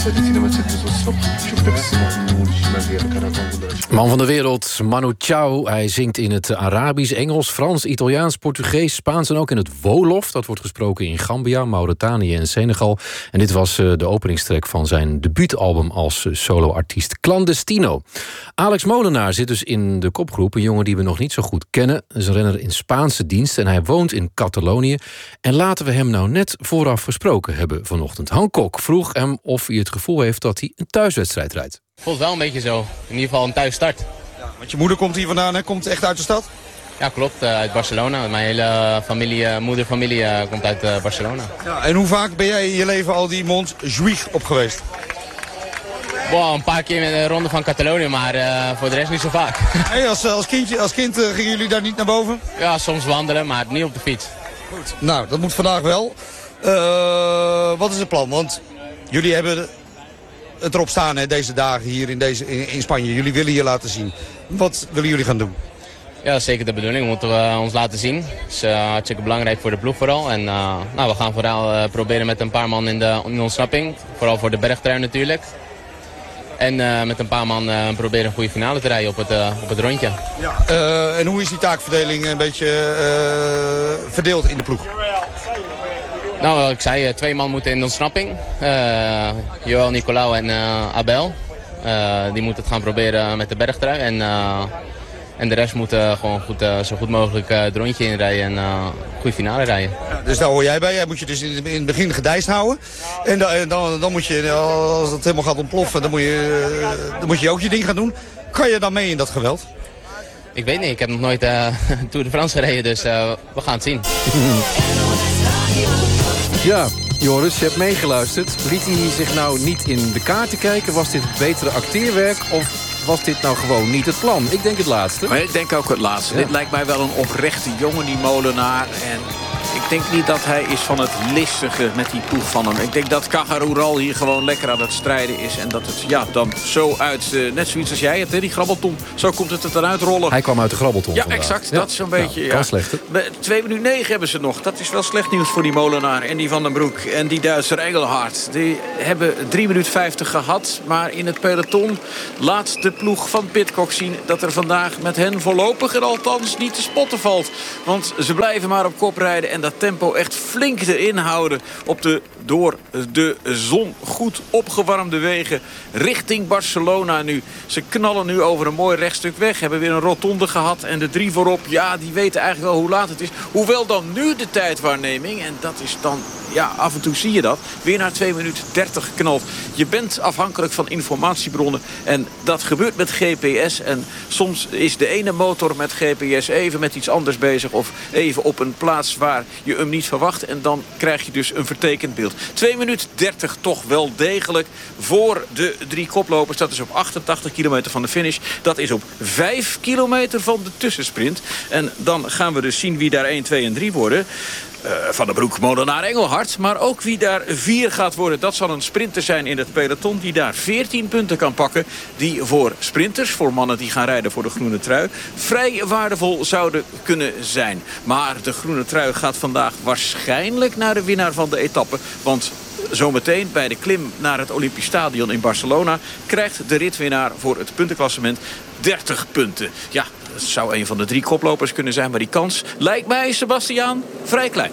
Man van de wereld, Manu Chao. Hij zingt in het Arabisch, Engels, Frans, Italiaans, Portugees, Spaans en ook in het Wolof. Dat wordt gesproken in Gambia, Mauritanië en Senegal. En dit was de openingstrek van zijn debuutalbum als soloartiest Clandestino. Alex Molenaar zit dus in de kopgroep. Een jongen die we nog niet zo goed kennen. Hij is een renner in Spaanse dienst en hij woont in Catalonië. En laten we hem nou net vooraf gesproken hebben vanochtend. Han Kok vroeg hem of hij het gevoel heeft dat hij een thuiswedstrijd rijdt. Voelt wel een beetje zo. In ieder geval een thuisstart. Ja, want je moeder komt hier vandaan, hè? Komt echt uit de stad? Ja, klopt. Uit Barcelona. Mijn hele familie, moederfamilie komt uit Barcelona. Ja, en hoe vaak ben jij in je leven al die Montjuïc op geweest? Wow, een paar keer met de ronde van Catalonië, maar voor de rest niet zo vaak. Hey, als kind gingen jullie daar niet naar boven? Ja, soms wandelen, maar niet op de fiets. Goed. Nou, dat moet vandaag wel. Wat is het plan? Want jullie hebben het erop staan, hè, deze dagen hier in Spanje. Jullie willen je laten zien. Wat willen jullie gaan doen? Ja, dat is zeker de bedoeling. We moeten ons laten zien. Dat is hartstikke belangrijk voor de ploeg vooral. En we gaan vooral proberen met een paar man in ontsnapping. Vooral voor de bergtrui natuurlijk. En met een paar man proberen een goede finale te rijden op het rondje. Ja. En hoe is die taakverdeling een beetje verdeeld in de ploeg? Nou, wat ik zei, 2 man moeten in de ontsnapping. Joël, Nicolau en Abel. Die moeten het gaan proberen met de bergtrui. En de rest moet gewoon zo goed mogelijk het rondje inrijden en een goede finale rijden. Ja, dus daar hoor jij bij. Jij moet je dus in het begin gedijst houden. En dan moet je, als het helemaal gaat ontploffen, dan moet je ook je ding gaan doen. Kan je dan mee in dat geweld? Ik weet niet, ik heb nog nooit Tour de France gereden, dus we gaan het zien. Ja, Joris, je hebt meegeluisterd. Liet hij zich nou niet in de kaarten kijken? Was dit betere acteerwerk of was dit nou gewoon niet het plan? Ik denk het laatste. Maar ik denk ook het laatste. Ja. Dit lijkt mij wel een oprechte jongen, die Molenaar. En ik denk niet dat hij is van het listige met die ploeg van hem. Ik denk dat Cajarural hier gewoon lekker aan het strijden is. En dat het dan zo uit, net zoiets als jij hebt, hè, die grabbelton. Zo komt het er dan uitrollen. Hij kwam uit de grabbelton. Ja, vandaag. exact. Ja. Dat is zo'n beetje. Kan slechter. 2 minuten 9 hebben ze nog. Dat is wel slecht nieuws voor die Molenaar en die Van den Broek. En die Duitser Engelhard. Die hebben 3 minuten 50 gehad. Maar in het peloton laat de ploeg van Pidcock zien dat er vandaag met hen voorlopig er althans niet te spotten valt. Want ze blijven maar op kop rijden en dat tempo echt flink erin houden op de door de zon goed opgewarmde wegen richting Barcelona nu. Ze knallen nu over een mooi rechtstuk weg. Hebben weer een rotonde gehad en de 3 voorop, ja, die weten eigenlijk wel hoe laat het is. Hoewel dan nu de tijdwaarneming, en dat is dan, ja, af en toe zie je dat, weer naar 2 minuten 30 knalt. Je bent afhankelijk van informatiebronnen en dat gebeurt met GPS. En soms is de ene motor met GPS even met iets anders bezig of even op een plaats waar je hem niet verwacht. En dan krijg je dus een vertekend beeld. 2 minuten 30 toch wel degelijk voor de 3 koplopers. Dat is op 88 kilometer van de finish. Dat is op 5 kilometer van de tussensprint. En dan gaan we dus zien wie daar 1, 2 en 3 worden. Van den Broek, Molenaar, Engelhard. Maar ook wie daar 4 gaat worden. Dat zal een sprinter zijn in het peloton die daar 14 punten kan pakken. Die voor sprinters, voor mannen die gaan rijden voor de groene trui, vrij waardevol zouden kunnen zijn. Maar de groene trui gaat vandaag waarschijnlijk naar de winnaar van de etappe. Want zometeen bij de klim naar het Olympisch Stadion in Barcelona krijgt de ritwinnaar voor het puntenklassement 30 punten. Ja, dat zou een van de 3 koplopers kunnen zijn, maar die kans lijkt mij, Sebastiaan, vrij klein.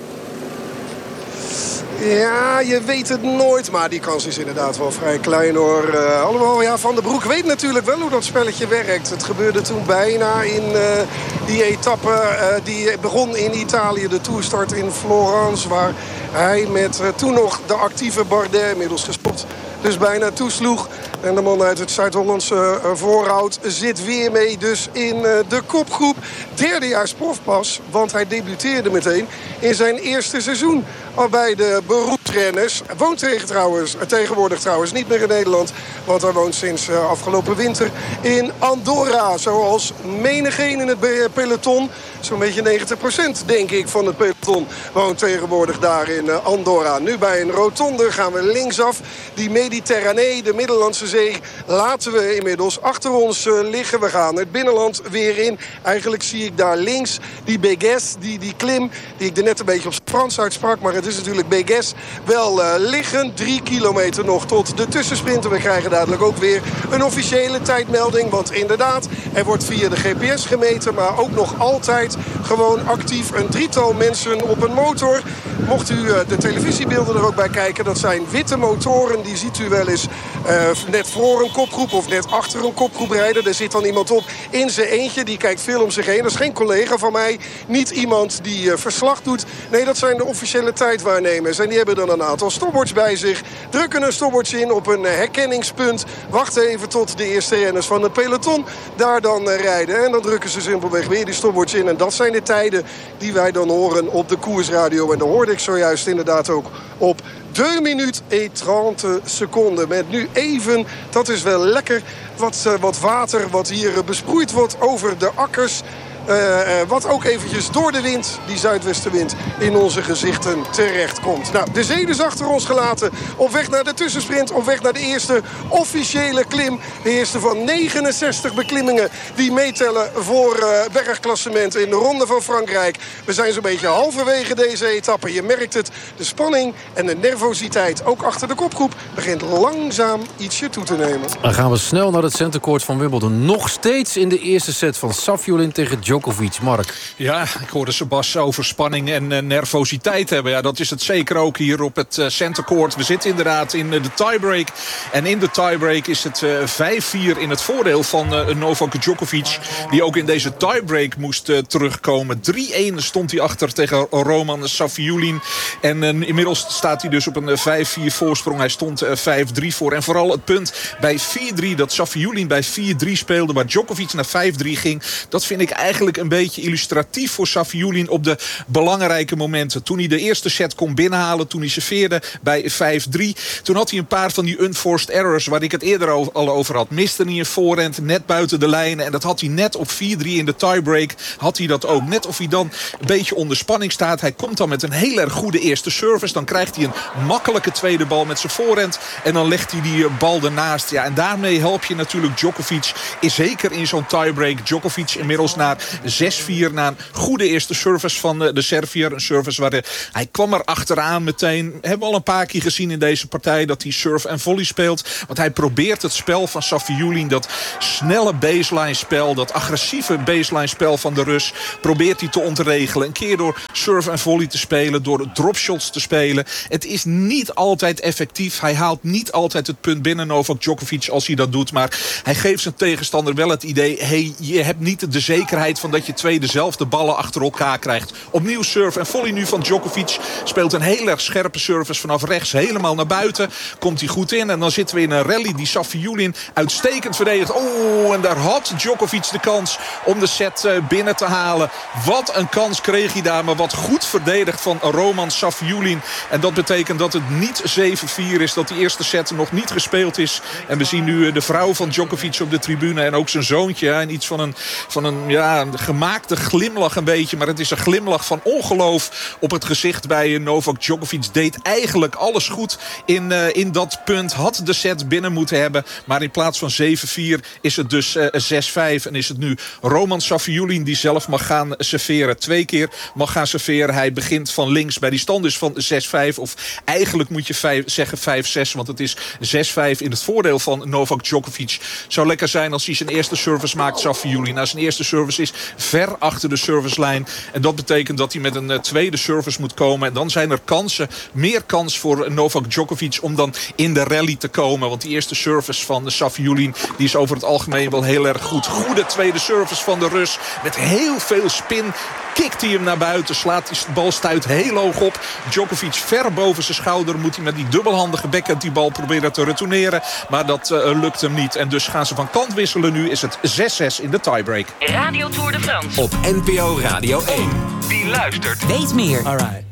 Ja, je weet het nooit, maar die kans is inderdaad wel vrij klein hoor. Alhoewel, ja, Van den Broek weet natuurlijk wel hoe dat spelletje werkt. Het gebeurde toen bijna in die etappe die begon in Italië. De toerstart in Florence, waar hij met toen nog de actieve Bardet, inmiddels gestopt, dus bijna toesloeg. En de man uit het Zuid-Hollandse voorhout zit weer mee dus in de kopgroep. Derdejaars profpas, want hij debuteerde meteen in zijn eerste seizoen al bij de beroepsrenners. Hij woont tegenwoordig trouwens niet meer in Nederland, want hij woont sinds afgelopen winter in Andorra. Zoals menigeen in het peloton, zo'n beetje 90% denk ik van het peloton, woont tegenwoordig daar in Andorra. Nu bij een rotonde gaan we linksaf. Die Mediterranee, de Middellandse Zee, laten we inmiddels achter ons liggen. We gaan het binnenland weer in. Eigenlijk zie ik daar links die Bégues, die klim, die ik er net een beetje op Frans uitsprak, maar het is natuurlijk Beges wel liggen. 3 kilometer nog tot de tussensprint. En we krijgen dadelijk ook weer een officiële tijdmelding. Want inderdaad, er wordt via de GPS gemeten. Maar ook nog altijd gewoon actief een drietal mensen op een motor. Mocht u de televisiebeelden er ook bij kijken. Dat zijn witte motoren. Die ziet u wel eens net voor een kopgroep of net achter een kopgroep rijden. Er zit dan iemand op in zijn eentje. Die kijkt veel om zich heen. Dat is geen collega van mij. Niet iemand die verslag doet. Nee, dat zijn de officiële tijdwaarnemers. En die hebben dan een aantal stopbord's bij zich. Drukken een stopbord's in op een herkenningspunt. Wachten even tot de eerste renners van het peloton daar dan rijden. En dan drukken ze simpelweg weer die stopbord's in. En dat zijn de tijden die wij dan horen op de koersradio. En dan hoorde ik zojuist inderdaad ook op 2 minuten en 30 seconden. Met nu even, dat is wel lekker, wat water wat hier besproeid wordt over de akkers. Wat ook eventjes door de wind, die zuidwestenwind, in onze gezichten terechtkomt. Nou, de zee is achter ons gelaten. Op weg naar de tussensprint, op weg naar de eerste officiële klim. De eerste van 69 beklimmingen die meetellen voor bergklassement in de Ronde van Frankrijk. We zijn zo'n beetje halverwege deze etappe. Je merkt het, de spanning en de nervositeit, ook achter de kopgroep, begint langzaam ietsje toe te nemen. Dan gaan we snel naar het centercourt van Wimbledon. Nog steeds in de eerste set van Safiullin tegen Djokovic. Mark. Ja, ik hoorde Sebas over spanning en nervositeit hebben. Ja, dat is het zeker ook hier op het centercourt. We zitten inderdaad in de tiebreak. En in de tiebreak is het 5-4 in het voordeel van Novak Djokovic. Die ook in deze tiebreak moest terugkomen. 3-1 stond hij achter tegen Roman Safiullin. En inmiddels staat hij dus op een 5-4 voorsprong. Hij stond 5-3 voor. En vooral het punt bij 4-3 dat Safiullin bij 4-3 speelde, waar Djokovic naar 5-3 ging. Dat vind ik eigenlijk een beetje illustratief voor Safiullin op de belangrijke momenten. Toen hij de eerste set kon binnenhalen, toen hij serveerde bij 5-3. Toen had hij een paar van die unforced errors waar ik het eerder al over had. Miste hij een voorhand net buiten de lijnen. En dat had hij net op 4-3 in de tiebreak. Had hij dat ook. Net of hij dan een beetje onder spanning staat. Hij komt dan met een heel erg goede eerste service. Dan krijgt hij een makkelijke tweede bal met zijn voorhand. En dan legt hij die bal ernaast. Ja, en daarmee help je natuurlijk Djokovic. Is zeker in zo'n tiebreak. Djokovic inmiddels naar 6-4 na een goede eerste service van de Serviër. Een service waar hij kwam er achteraan meteen. Hebben we al een paar keer gezien in deze partij dat hij surf en volley speelt. Want hij probeert het spel van Safiullin, dat snelle baseline spel, dat agressieve baseline spel van de Rus, probeert hij te ontregelen. Een keer door surf en volley te spelen, door dropshots te spelen. Het is niet altijd effectief. Hij haalt niet altijd het punt binnen, Novak Djokovic, als hij dat doet. Maar hij geeft zijn tegenstander wel het idee, hey, je hebt niet de zekerheid van dat je 2 dezelfde ballen achter elkaar krijgt. Opnieuw surf en volley nu van Djokovic. Speelt een heel erg scherpe service vanaf rechts helemaal naar buiten. Komt hij goed in en dan zitten we in een rally die Safiullin uitstekend verdedigt. Oh, en daar had Djokovic de kans om de set binnen te halen. Wat een kans kreeg hij daar, maar wat goed verdedigd van Roman Safiullin. En dat betekent dat het niet 7-4 is, dat die eerste set nog niet gespeeld is. En we zien nu de vrouw van Djokovic op de tribune en ook zijn zoontje. En iets van een gemaakte glimlach een beetje, maar het is een glimlach van ongeloof op het gezicht bij Novak Djokovic. Deed eigenlijk alles goed in dat punt. Had de set binnen moeten hebben, maar in plaats van 7-4 is het dus 6-5 en is het nu Roman Safiullin die zelf mag gaan serveren. 2 keer mag gaan serveren. Hij begint van links bij die stand dus van 6-5, of eigenlijk moet je zeggen 5-6, want het is 6-5 in het voordeel van Novak Djokovic. Zou lekker zijn als hij zijn eerste service maakt, Safiullin. Nou, zijn eerste service is ver achter de servicelijn. En dat betekent dat hij met een tweede service moet komen. En dan zijn er meer kans voor Novak Djokovic om dan in de rally te komen. Want die eerste service van Safiullin, die is over het algemeen wel heel erg goed. Goede tweede service van de Rus. Met heel veel spin. Kikt hij hem naar buiten. Slaat die bal stuit heel hoog op. Djokovic ver boven zijn schouder. Moet hij met die dubbelhandige backhand die bal proberen te retourneren. Maar dat lukt hem niet. En dus gaan ze van kant wisselen. Nu is het 6-6 in de tiebreak. Radio Tour de France. Op NPO Radio 1. Wie luistert, weet meer. All right.